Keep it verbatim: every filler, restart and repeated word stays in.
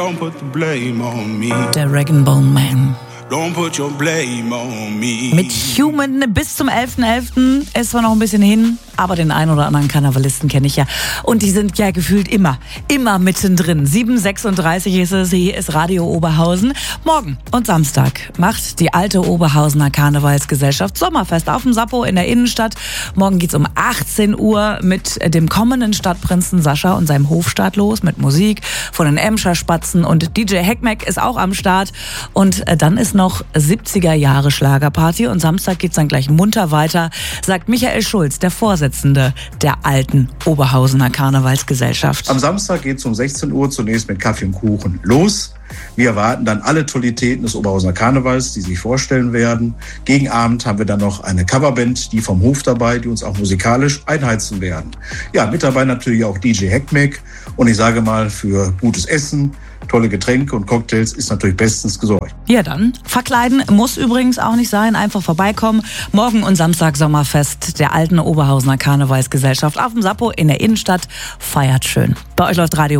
Don't put the blame on me. Der Rag and Bone Man. Don't put your blame on me. Mit Human bis zum elften elften ist zwar noch ein bisschen hin, aber den einen oder anderen Karnevalisten kenne ich ja. Und die sind ja gefühlt immer, immer mittendrin. sieben Uhr sechsunddreißig ist es, hier ist Radio Oberhausen. Morgen und Samstag macht die alte Oberhausener Karnevalsgesellschaft Sommerfest auf dem Sappo in der Innenstadt. Morgen geht's um achtzehn Uhr mit dem kommenden Stadtprinzen Sascha und seinem Hofstaat los, mit Musik von den Emscher Spatzen, und D J Heckmeck ist auch am Start. Und dann ist noch noch siebziger Jahre Schlagerparty, und Samstag geht's dann gleich munter weiter, sagt Michael Schulz, der Vorsitzende der alten Oberhausener Karnevalsgesellschaft. Am Samstag geht's um sechzehn Uhr zunächst mit Kaffee und Kuchen los. Wir erwarten dann alle Totalitäten des Oberhausener Karnevals, die sich vorstellen werden. Gegen Abend haben wir dann noch eine Coverband, die vom Hof dabei, die uns auch musikalisch einheizen werden. Ja, mit dabei natürlich auch D J Heckmeck, und ich sage mal, für gutes Essen, tolle Getränke und Cocktails ist natürlich bestens gesorgt. Ja, dann. Verkleiden muss übrigens auch nicht sein. Einfach vorbeikommen. Morgen und Samstag Sommerfest der alten Oberhausener Karnevalsgesellschaft auf dem Sappo in der Innenstadt. Feiert schön. Bei euch läuft Radio